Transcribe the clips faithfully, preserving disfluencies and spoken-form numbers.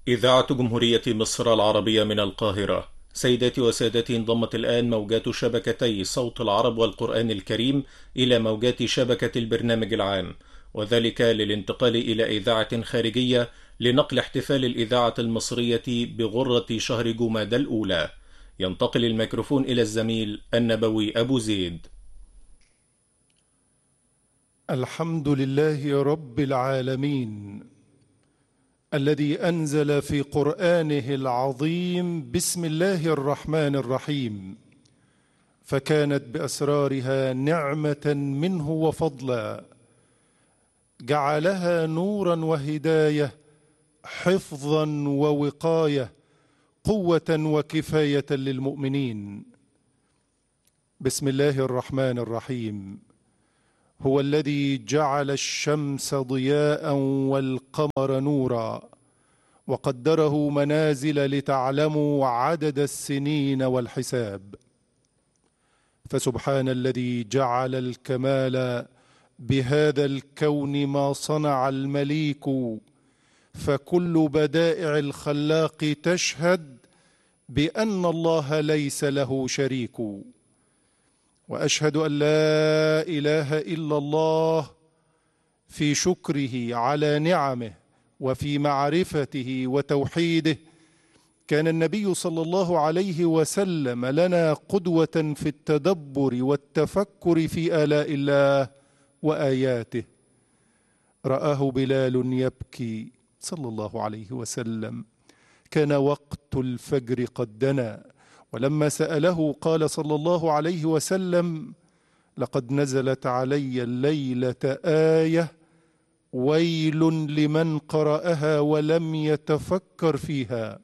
إذاعة جمهورية مصر العربية من القاهرة. سيداتي وسادتي، انضمت الآن موجات شبكتي صوت العرب والقرآن الكريم إلى موجات شبكة البرنامج العام، وذلك للانتقال إلى إذاعة خارجية لنقل احتفال الإذاعة المصرية بغرة شهر جمادى الأولى. ينتقل الميكروفون إلى الزميل النبوي أبو زيد. الحمد لله رب العالمين الذي أنزل في قرآنه العظيم بسم الله الرحمن الرحيم، فكانت بأسرارها نعمة منه وفضلا، جعلها نورا وهداية، حفظا ووقاية، قوة وكفاية للمؤمنين. بسم الله الرحمن الرحيم. هو الذي جعل الشمس ضياء والقمر نورا وقدره منازل لتعلموا عدد السنين والحساب. فسبحان الذي جعل الكمال بهذا الكون ما صنع المليك، فكل بدائع الخلاق تشهد بأن الله ليس له شريك. وأشهد أن لا إله إلا الله في شكره على نعمه وفي معرفته وتوحيده. كان النبي صلى الله عليه وسلم لنا قدوة في التدبر والتفكر في آلاء الله وآياته. رآه بلال يبكي صلى الله عليه وسلم، كان وقت الفجر قد دنا، ولما سأله قال صلى الله عليه وسلم: لقد نزلت علي الليلة آية ويل لمن قرأها ولم يتفكر فيها،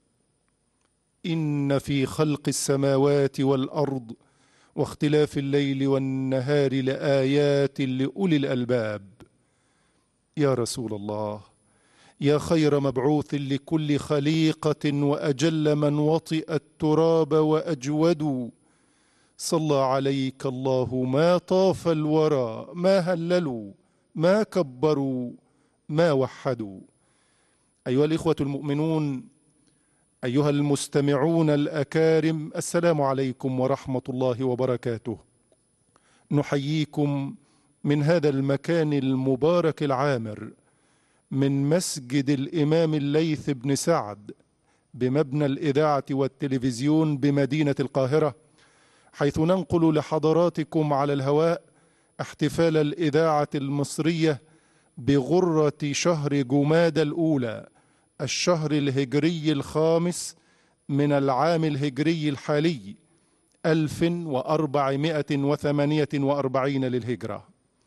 إن في خلق السماوات والأرض واختلاف الليل والنهار لآيات لأولي الألباب. يا رسول الله، يا خير مبعوث لكل خليقة وأجل من وطئ التراب وأجود، صلى عليك الله ما طاف الورى، ما هللوا ما كبروا ما وحدوا. أيها الإخوة المؤمنون، أيها المستمعون الأكارم، السلام عليكم ورحمة الله وبركاته. نحييكم من هذا المكان المبارك العامر، من مسجد الإمام الليث بن سعد بمبنى الإذاعة والتلفزيون بمدينة القاهرة، حيث ننقل لحضراتكم على الهواء احتفال الإذاعة المصرية بغرة شهر جمادى الأولى، الشهر الهجري الخامس من العام الهجري الحالي ألف وأربعمائة وثمانية وأربعين للهجرة.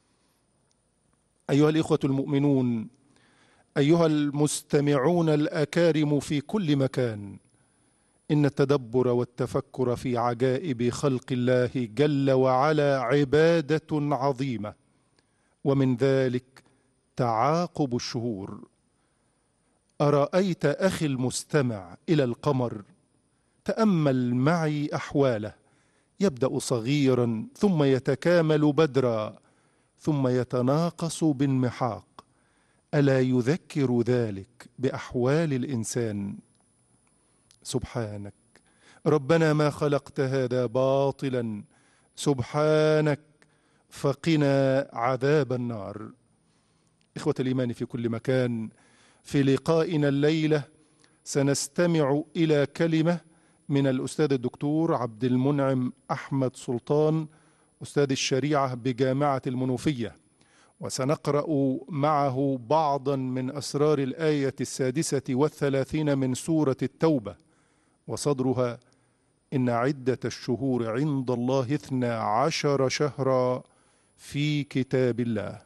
أيها الإخوة المؤمنون، أيها المستمعون الأكارم في كل مكان، إن التدبر والتفكر في عجائب خلق الله جل وعلا عبادة عظيمة، ومن ذلك تعاقب الشهور. أرأيت أخي المستمع إلى القمر؟ تأمل معي أحواله، يبدأ صغيرا ثم يتكامل بدرا ثم يتناقص بالمحاق. ألا يذكر ذلك بأحوال الإنسان؟ سبحانك ربنا ما خلقت هذا باطلا، سبحانك فقنا عذاب النار. إخوة الإيمان في كل مكان، في لقائنا الليلة سنستمع إلى كلمة من الأستاذ الدكتور عبد المنعم أحمد سلطان، أستاذ الشريعة بجامعة المنوفية، وسنقرأ معه بعضا من أسرار الآية السادسة والثلاثين من سورة التوبة، وصدرها: إن عدة الشهور عند الله اثنا عشر شهرا في كتاب الله.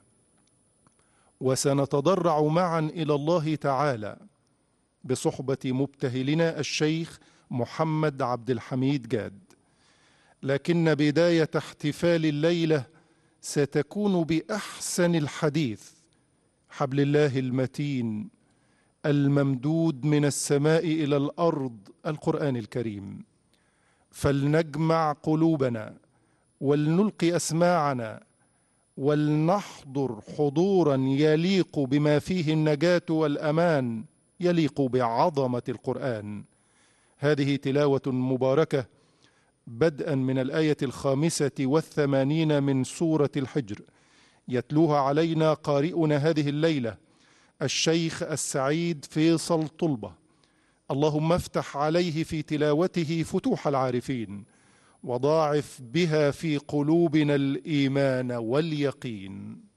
وسنتضرع معا إلى الله تعالى بصحبة مبتهلنا الشيخ محمد عبد الحميد جاد. لكن بداية احتفال الليلة ستكون بأحسن الحديث، حبل الله المتين الممدود من السماء إلى الأرض، القرآن الكريم. فلنجمع قلوبنا ولنلقي أسماعنا ولنحضر حضورا يليق بما فيه النجاة والأمان يليق بعظمة القرآن. هذه تلاوة مباركة بدءا من الآية الخامسة والثمانين من سورة الحجر، يتلوها علينا قارئنا هذه الليلة الشيخ السعيد فيصل طلبة. اللهم افتح عليه في تلاوته فتوح العارفين، وضاعف بها في قلوبنا الإيمان واليقين.